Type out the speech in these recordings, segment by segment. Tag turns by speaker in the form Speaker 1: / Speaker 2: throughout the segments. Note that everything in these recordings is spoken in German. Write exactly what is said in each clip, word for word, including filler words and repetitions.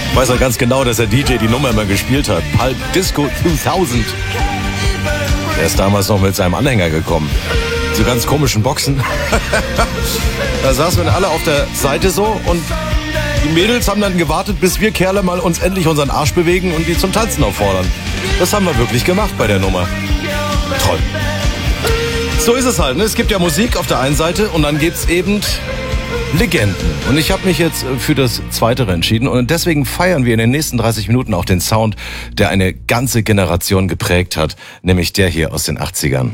Speaker 1: Ich weiß auch ganz genau, dass der D J die Nummer immer gespielt hat. Pulp Disco zweitausend. Der ist damals noch mit seinem Anhänger gekommen. So ganz komischen Boxen. Da saßen wir alle auf der Seite so und die Mädels haben dann gewartet, bis wir Kerle mal uns endlich unseren Arsch bewegen und die zum Tanzen auffordern. Das haben wir wirklich gemacht bei der Nummer. Toll. So ist es halt, ne? Es gibt ja Musik auf der einen Seite und dann gibt's eben Legenden. Und ich habe mich jetzt für das Zweitere entschieden und deswegen feiern wir in den nächsten dreißig Minuten auch den Sound, der eine ganze Generation geprägt hat, nämlich der hier aus den achtzigern.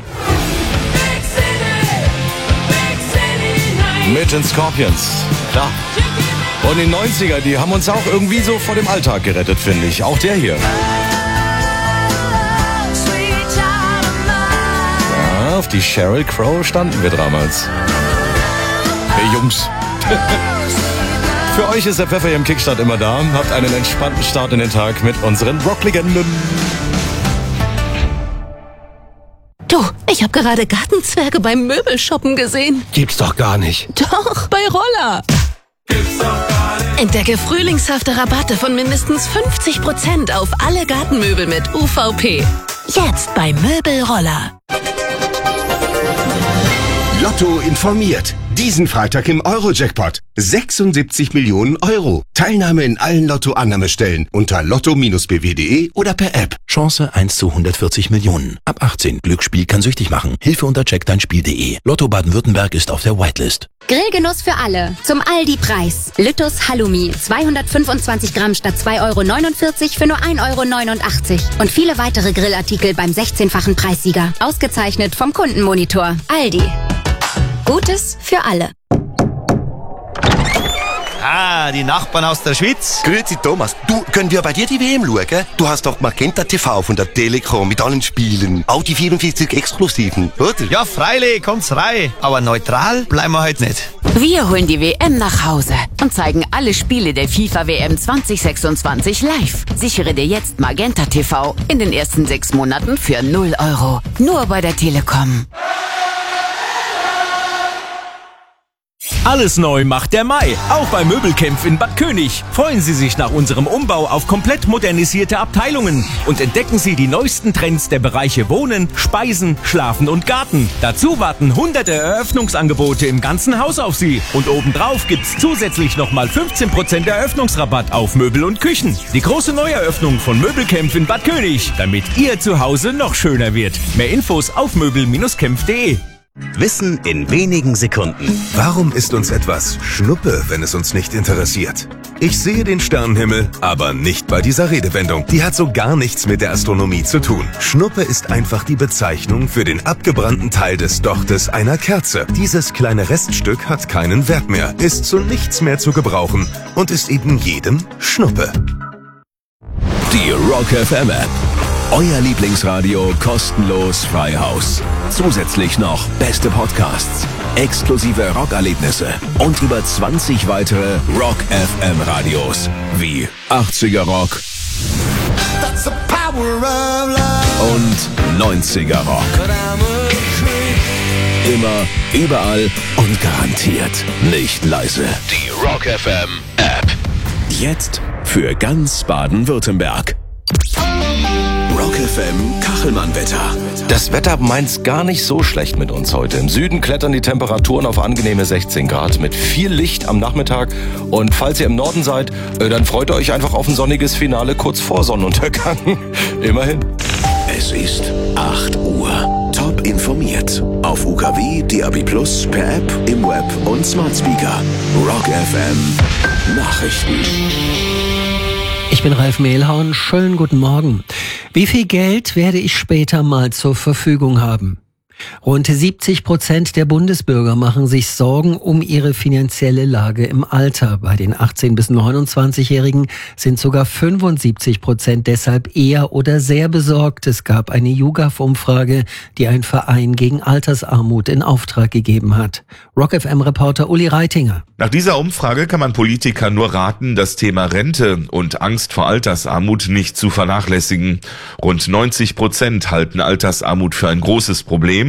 Speaker 1: Mit den Scorpions. Klar. Und die neunziger, die haben uns auch irgendwie so vor dem Alltag gerettet, finde ich. Auch der hier. Ja, auf die Sheryl Crow standen wir damals. Hey Jungs. Für euch ist der Pfeffer hier im Kickstart immer da. Habt einen entspannten Start in den Tag mit unseren Rocklegenden.
Speaker 2: Du, ich habe gerade Gartenzwerge beim Möbelshoppen gesehen.
Speaker 3: Gibt's doch gar nicht.
Speaker 2: Doch, bei Roller.
Speaker 4: Gibt's doch gar nicht.
Speaker 2: Entdecke frühlingshafte Rabatte von mindestens fünfzig Prozent auf alle Gartenmöbel mit U V P. Jetzt bei Möbelroller.
Speaker 5: Lotto informiert. Diesen Freitag im Euro-Jackpot. sechsundsiebzig Millionen Euro. Teilnahme in allen Lotto-Annahmestellen unter lotto Bindestrich b w punkt d e oder per App.
Speaker 6: Chance eins zu hundertvierzig Millionen. Ab achtzehn. Glücksspiel kann süchtig machen. Hilfe unter check dein spiel punkt de. Lotto Baden-Württemberg ist auf der Whitelist.
Speaker 7: Grillgenuss für alle. Zum Aldi-Preis. Lüttus Halloumi. zweihundertfünfundzwanzig Gramm statt zwei Euro neunundvierzig für nur ein Euro neunundachtzig. Und viele weitere Grillartikel beim sechzehnfachen Preissieger. Ausgezeichnet vom Kundenmonitor. Aldi. Gutes für alle.
Speaker 8: Ah, die Nachbarn aus der Schweiz.
Speaker 3: Grüezi Thomas, du, können wir bei dir die W M schauen? Du hast doch Magenta T V von der Telekom mit allen Spielen. Auch die vierundvierzig Exklusiven, oder?
Speaker 8: Ja, freilich, kommt's rein. Aber neutral bleiben wir heute nicht.
Speaker 9: Wir holen die W M nach Hause und zeigen alle Spiele der FIFA W M zwanzig sechsundzwanzig live. Sichere dir jetzt Magenta T V in den ersten sechs Monaten für null Euro. Nur bei der Telekom.
Speaker 10: Alles neu macht der Mai, auch bei Möbelkämpf in Bad König. Freuen Sie sich nach unserem Umbau auf komplett modernisierte Abteilungen und entdecken Sie die neuesten Trends der Bereiche Wohnen, Speisen, Schlafen und Garten. Dazu warten hunderte Eröffnungsangebote im ganzen Haus auf Sie. Und obendrauf gibt's zusätzlich nochmal fünfzehn Prozent Eröffnungsrabatt auf Möbel und Küchen. Die große Neueröffnung von Möbelkämpf in Bad König, damit Ihr Zuhause noch schöner wird. Mehr Infos auf möbel Bindestrich kämpf punkt de.
Speaker 11: Wissen in wenigen Sekunden. Warum ist uns etwas Schnuppe, wenn es uns nicht interessiert? Ich sehe den Sternenhimmel, aber nicht bei dieser Redewendung. Die hat so gar nichts mit der Astronomie zu tun. Schnuppe ist einfach die Bezeichnung für den abgebrannten Teil des Dochtes einer Kerze. Dieses kleine Reststück hat keinen Wert mehr, ist zu nichts mehr zu gebrauchen und ist eben jedem Schnuppe.
Speaker 12: Die Rock F M App. Euer Lieblingsradio kostenlos frei Haus. Zusätzlich noch beste Podcasts, exklusive Rockerlebnisse und über zwanzig weitere Rock F M Radios wie achtziger Rock und neunziger Rock. Immer, überall und garantiert nicht leise. Die Rock F M App. Jetzt für ganz Baden-Württemberg. Rock F M Kachelmann-Wetter.
Speaker 1: Das Wetter meint's gar nicht so schlecht mit uns heute. Im Süden klettern die Temperaturen auf angenehme sechzehn Grad mit viel Licht am Nachmittag. Und falls ihr im Norden seid, dann freut ihr euch einfach auf ein sonniges Finale kurz vor Sonnenuntergang. Immerhin.
Speaker 12: Es ist acht Uhr. Top informiert. Auf U K W, D A B plus, per App, im Web und Smart Speaker. Rock F M Nachrichten.
Speaker 13: Ich bin Ralf Mehlhorn. Schönen guten Morgen. Wie viel Geld werde ich später mal zur Verfügung haben? Rund siebzig Prozent der Bundesbürger machen sich Sorgen um ihre finanzielle Lage im Alter. Bei den achtzehn- bis neunundzwanzigjährigen sind sogar fünfundsiebzig Prozent deshalb eher oder sehr besorgt. Es gab eine YouGov-Umfrage, die ein Verein gegen Altersarmut in Auftrag gegeben hat. Rock F M-Reporter Uli Reitinger.
Speaker 14: Nach dieser Umfrage kann man Politikern nur raten, das Thema Rente und Angst vor Altersarmut nicht zu vernachlässigen. Rund neunzig Prozent halten Altersarmut für ein großes Problem.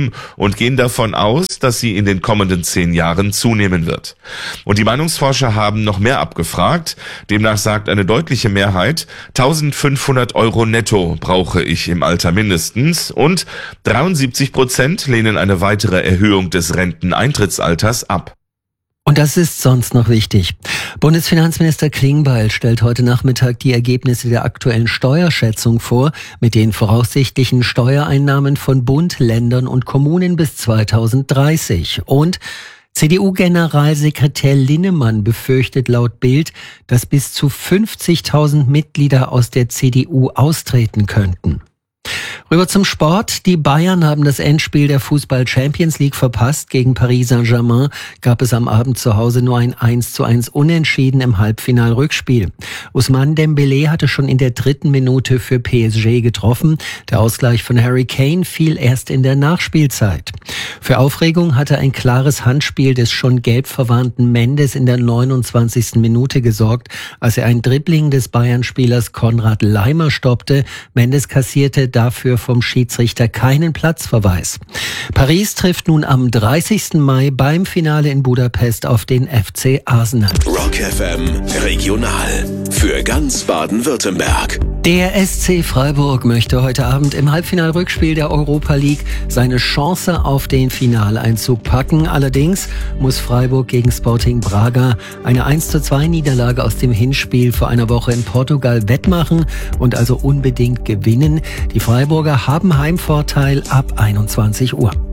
Speaker 14: geblieben und gehen davon aus, dass sie in den kommenden zehn Jahren zunehmen wird. Und die Meinungsforscher haben noch mehr abgefragt. Demnach sagt eine deutliche Mehrheit, eintausendfünfhundert Euro netto brauche ich im Alter mindestens, und dreiundsiebzig Prozent lehnen eine weitere Erhöhung des Renteneintrittsalters ab.
Speaker 13: Und das ist sonst noch wichtig. Bundesfinanzminister Klingbeil stellt heute Nachmittag die Ergebnisse der aktuellen Steuerschätzung vor, mit den voraussichtlichen Steuereinnahmen von Bund, Ländern und Kommunen bis zweitausenddreißig. Und C D U-Generalsekretär Linnemann befürchtet laut Bild, dass bis zu fünfzigtausend Mitglieder aus der C D U austreten könnten. Rüber zum Sport. Die Bayern haben das Endspiel der Fußball-Champions League verpasst. Gegen Paris Saint-Germain gab es am Abend zu Hause nur ein eins zu eins Unentschieden im Halbfinal-Rückspiel. Ousmane Dembélé hatte schon in der dritten Minute für P S G getroffen. Der Ausgleich von Harry Kane fiel erst in der Nachspielzeit. Für Aufregung hatte ein klares Handspiel des schon gelb verwarnten Mendes in der neunundzwanzigsten Minute gesorgt, als er ein Dribbling des Bayern-Spielers Konrad Laimer stoppte. Mendes kassierte dafür vom Schiedsrichter keinen Platzverweis. Paris trifft nun am dreißigsten Mai beim Finale in Budapest auf den F C Arsenal.
Speaker 12: Rock F M Regional für ganz Baden-Württemberg.
Speaker 13: Der S C Freiburg möchte heute Abend im Halbfinalrückspiel der Europa League seine Chance auf den Finaleinzug packen. Allerdings muss Freiburg gegen Sporting Braga eine eins zu zwei Niederlage aus dem Hinspiel vor einer Woche in Portugal wettmachen und also unbedingt gewinnen. Die Freiburger haben Heimvorteil ab einundzwanzig Uhr.